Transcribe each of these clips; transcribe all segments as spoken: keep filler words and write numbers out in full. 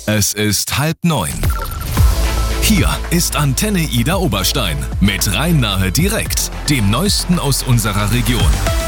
Es ist halb neun. Hier ist Antenne Ida Oberstein mit Rhein-Nahe direkt, dem Neuesten aus unserer Region.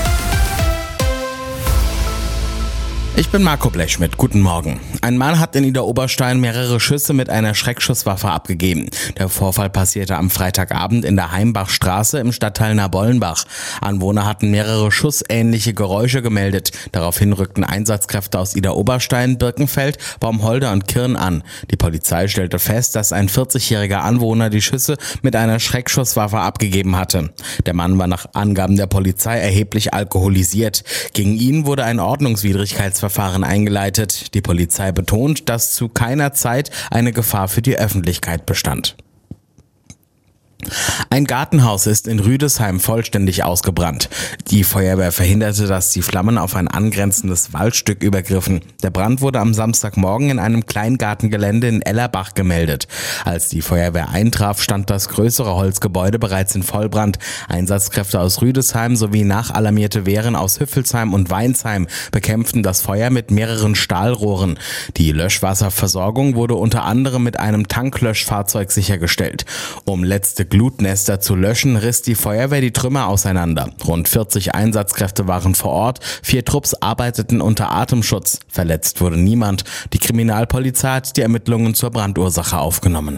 Ich bin Marco Blechschmidt, guten Morgen. Ein Mann hat in Ida Oberstein mehrere Schüsse mit einer Schreckschusswaffe abgegeben. Der Vorfall passierte am Freitagabend in der Heimbachstraße im Stadtteil Nabollenbach. Anwohner hatten mehrere schussähnliche Geräusche gemeldet. Daraufhin rückten Einsatzkräfte aus Ida Oberstein, Birkenfeld, Baumholder und Kirn an. Die Polizei stellte fest, dass ein vierzigjähriger Anwohner die Schüsse mit einer Schreckschusswaffe abgegeben hatte. Der Mann war nach Angaben der Polizei erheblich alkoholisiert. Gegen ihn wurde ein Ordnungswidrigkeitsverfahren eingeleitet. Die Polizei betont, dass zu keiner Zeit eine Gefahr für die Öffentlichkeit bestand. Ein Gartenhaus ist in Rüdesheim vollständig ausgebrannt. Die Feuerwehr verhinderte, dass die Flammen auf ein angrenzendes Waldstück übergriffen. Der Brand wurde am Samstagmorgen in einem Kleingartengelände in Ellerbach gemeldet. Als die Feuerwehr eintraf, stand das größere Holzgebäude bereits in Vollbrand. Einsatzkräfte aus Rüdesheim sowie nachalarmierte Wehren aus Hüffelsheim und Weinsheim bekämpften das Feuer mit mehreren Stahlrohren. Die Löschwasserversorgung wurde unter anderem mit einem Tanklöschfahrzeug sichergestellt. Um letzte Glutnester zu löschen, riss die Feuerwehr die Trümmer auseinander. Rund vierzig Einsatzkräfte waren vor Ort, vier Trupps arbeiteten unter Atemschutz. Verletzt wurde niemand. Die Kriminalpolizei hat die Ermittlungen zur Brandursache aufgenommen.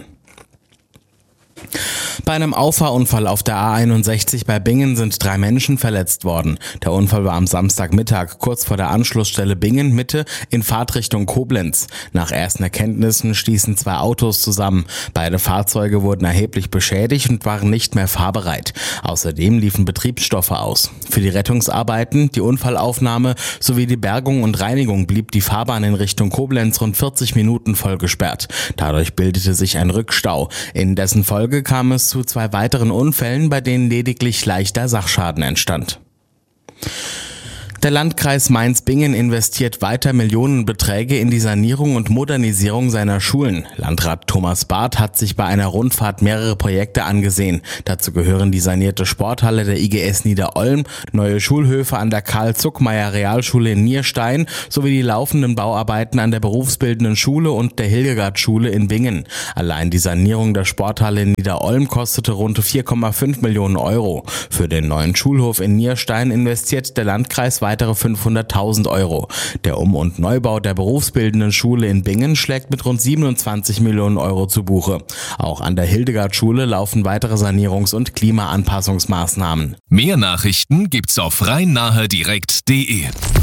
Bei einem Auffahrunfall auf der A einundsechzig bei Bingen sind drei Menschen verletzt worden. Der Unfall war am Samstagmittag kurz vor der Anschlussstelle Bingen Mitte in Fahrtrichtung Koblenz. Nach ersten Erkenntnissen stießen zwei Autos zusammen. Beide Fahrzeuge wurden erheblich beschädigt und waren nicht mehr fahrbereit. Außerdem liefen Betriebsstoffe aus. Für die Rettungsarbeiten, die Unfallaufnahme sowie die Bergung und Reinigung blieb die Fahrbahn in Richtung Koblenz rund vierzig Minuten voll gesperrt. Dadurch bildete sich ein Rückstau. In dessen Folge kam es zu zwei weiteren Unfällen, bei denen lediglich leichter Sachschaden entstand. Der Landkreis Mainz-Bingen investiert weiter Millionenbeträge in die Sanierung und Modernisierung seiner Schulen. Landrat Thomas Barth hat sich bei einer Rundfahrt mehrere Projekte angesehen. Dazu gehören die sanierte Sporthalle der I G S Niederolm, neue Schulhöfe an der Karl-Zuckmayer-Realschule in Nierstein sowie die laufenden Bauarbeiten an der berufsbildenden Schule und der Hildegard-Schule in Bingen. Allein die Sanierung der Sporthalle in Niederolm kostete rund vier Komma fünf Millionen Euro. Für den neuen Schulhof in Nierstein investiert der Landkreis weiter weitere fünfhunderttausend Euro. Der Um- und Neubau der berufsbildenden Schule in Bingen schlägt mit rund siebenundzwanzig Millionen Euro zu Buche. Auch an der Hildegard-Schule laufen weitere Sanierungs- und Klimaanpassungsmaßnahmen. Mehr Nachrichten gibt's auf rhein-nahe direkt punkt de.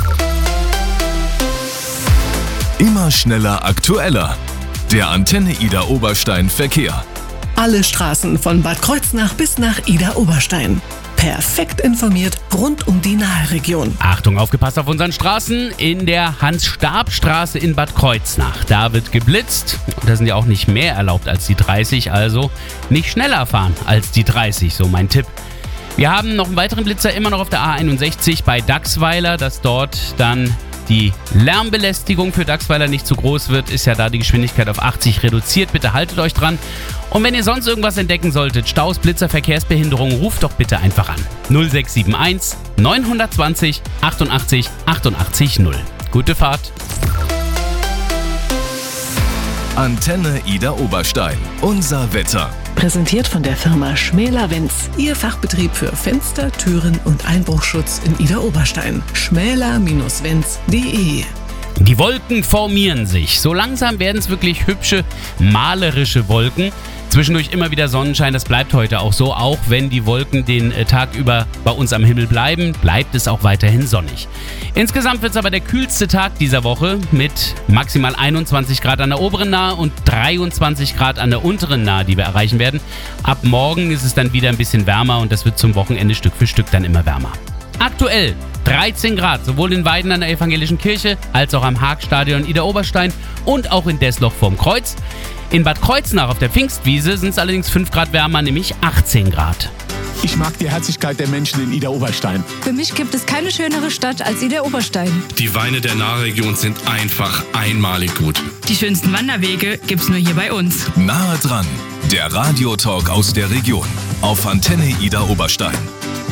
Immer schneller, aktueller. Der Antenne Ida Oberstein Verkehr. Alle Straßen von Bad Kreuznach bis nach Ida Oberstein. Perfekt informiert rund um die Nahe-Region. Achtung, aufgepasst auf unseren Straßen. In der Hans-Stab-Straße in Bad Kreuznach. Da wird geblitzt. Da sind ja auch nicht mehr erlaubt als die dreißig, also nicht schneller fahren als die dreißig, so mein Tipp. Wir haben noch einen weiteren Blitzer immer noch auf der A einundsechzig bei Dachsweiler, dass dort dann die Lärmbelästigung für Dachsweiler nicht zu groß wird, ist ja da die Geschwindigkeit auf achtzig reduziert. Bitte haltet euch dran. Und wenn ihr sonst irgendwas entdecken solltet, Staus, Blitzer, Verkehrsbehinderungen, ruft doch bitte einfach an. null sechs sieben eins neun zwei null achtundachtzig achtundachtzig null. Gute Fahrt. Antenne Ida Oberstein. Unser Wetter. Präsentiert von der Firma Schmäler-Wenz. Ihr Fachbetrieb für Fenster, Türen und Einbruchschutz in Ida Oberstein. schmäler Wenz punkt de. Die Wolken formieren sich. So langsam werden es wirklich hübsche, malerische Wolken. Zwischendurch immer wieder Sonnenschein, das bleibt heute auch so. Auch wenn die Wolken den Tag über bei uns am Himmel bleiben, bleibt es auch weiterhin sonnig. Insgesamt wird es aber der kühlste Tag dieser Woche mit maximal einundzwanzig Grad an der oberen Nahe und dreiundzwanzig Grad an der unteren Nahe, die wir erreichen werden. Ab morgen ist es dann wieder ein bisschen wärmer und das wird zum Wochenende Stück für Stück dann immer wärmer. Aktuell dreizehn Grad, sowohl in Weiden an der Evangelischen Kirche als auch am Haagstadion Ida Oberstein und auch in Desloch vorm Kreuz. In Bad Kreuznach auf der Pfingstwiese sind es allerdings fünf Grad wärmer, nämlich achtzehn Grad. Ich mag die Herzlichkeit der Menschen in Ida Oberstein. Für mich gibt es keine schönere Stadt als Ida Oberstein. Die Weine der Nahregion sind einfach einmalig gut. Die schönsten Wanderwege gibt's nur hier bei uns. Nahe dran, der Radiotalk aus der Region auf Antenne Ida Oberstein.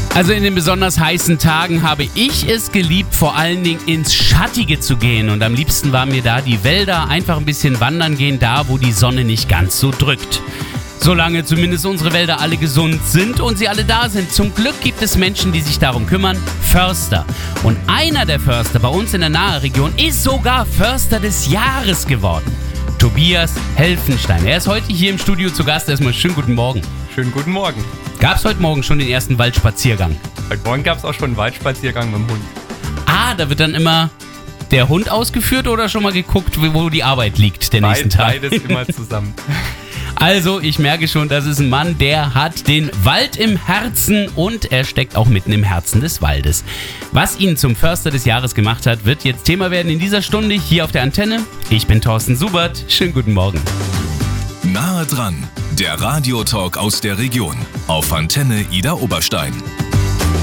Also in den besonders heißen Tagen habe ich es geliebt, vor allen Dingen ins Schattige zu gehen. Und am liebsten waren mir da die Wälder, einfach ein bisschen wandern gehen, da wo die Sonne nicht ganz so drückt. Solange zumindest unsere Wälder alle gesund sind und sie alle da sind. Zum Glück gibt es Menschen, die sich darum kümmern, Förster. Und einer der Förster bei uns in der Nahe-Region ist sogar Förster des Jahres geworden. Tobias Helfenstein. Er ist heute hier im Studio zu Gast. Erstmal schönen guten Morgen. Schönen guten Morgen. Gab es heute Morgen schon den ersten Waldspaziergang? Heute Morgen gab es auch schon einen Waldspaziergang mit dem Hund. Ah, da wird dann immer der Hund ausgeführt oder schon mal geguckt, wo die Arbeit liegt den nächsten Tag? Beides immer zusammen. Also, ich merke schon, das ist ein Mann, der hat den Wald im Herzen und er steckt auch mitten im Herzen des Waldes. Was ihn zum Förster des Jahres gemacht hat, wird jetzt Thema werden in dieser Stunde hier auf der Antenne. Ich bin Thorsten Subert. Schönen guten Morgen. Nahe dran, der Radiotalk aus der Region auf Antenne Idar Oberstein.